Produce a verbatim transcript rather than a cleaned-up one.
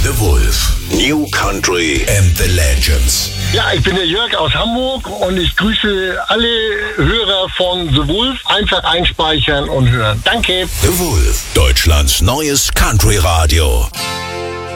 The Wolf. New Country and the Legends. Ja, ich bin der Jörg aus Hamburg und ich grüße alle Hörer von The Wolf. Einfach einspeichern und hören. Danke. The Wolf, Deutschlands neues Country-Radio.